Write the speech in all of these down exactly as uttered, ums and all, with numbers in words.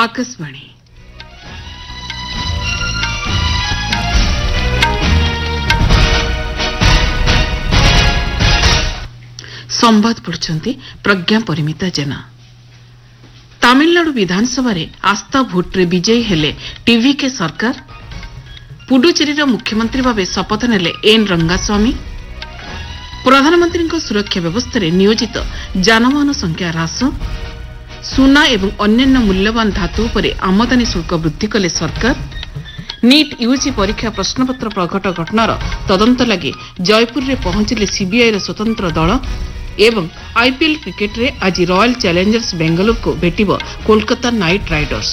आकाशवाणी संवाद पढ़ुछंती प्रज्ञा परिमिता जेना। तमिलनाडु विधानसभा आस्था भोट्रे विजयी हेले टीवी के सरकार। पुडुचेरी मुख्यमंत्री भावे शपथ नेले एन रंगास्वामी। प्रधानमंत्री सुरक्षा व्यवस्था नियोजित जानवाहन संख्या ह्रास। सुना एवं अन्यान्य मूल्यवान धातु उपरे आमदानी शुल्क वृद्धि कले सरकार। नीट यूजी परीक्षा प्रश्नपत्र प्रघट घटनार तदंत लगी जयपुर में पहुंचले सीबीआई स्वतंत्र दल। एवं आईपीएल क्रिकेट रे आज रॉयल चैलेंजर्स बेंगलुरु को भेटिब कोलकाता नाइट राइडर्स।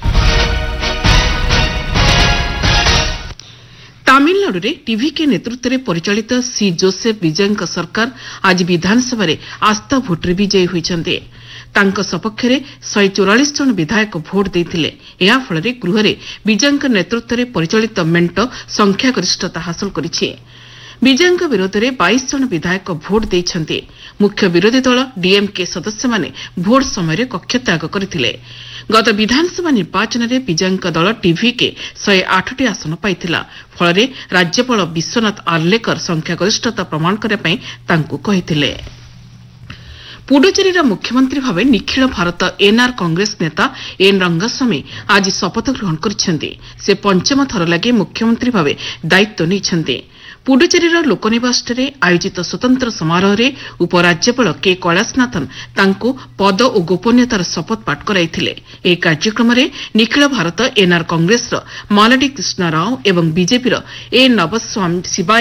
तमिलनाडु रे टीवी के नेतृत्व में परिचालित सी जोसेफ विजय सरकार आज विधानसभा रे आस्था भोट्रे विजयी होइछन्ते। तांको सपक्ष में शहे चौरालीस जन विधायक भोट देते। या फल गृह में विजय नेतृत्व में परिचालित मेंट संख्यागरिष्ठता हासिल करिछि। विजय विरोध में बाईस जन विधायक भोट देइछन्ते। मुख्य विरोधी दल डीएमके सदस्य माने भोट समय कक्षत्याग करथिले। गत विधानसभा निर्वाचन में विजय दल टीवी के शहे आठ टी आसन पाइथिला। फल राज्यपाल विश्वनाथ आर्लेकर संख्यागरिष्ठता प्रमाण करने तांकु कहिथिले। पुडुचेरी मुख्यमंत्री भावे निखिल भारत एनआर कांग्रेस नेता एन रंगास्वामी आज शपथ ग्रहण करिसेंते। से पंचम थर लगे मुख्यमंत्री भावे दायित्व नैछन्ते। पुडुचेरी लोकनिवास आयोजित स्वतंत्र समारोह में उपराज्यपाल के कैलाशनाथन तांको पद और गोपनीयतार शपथ पाठ कराइथिले। ए कार्यक्रम में निखिल भारत एनआर कांग्रेस मालाडी कृष्णा राव एवं बीजेपी ए नवस्वामी शिवाय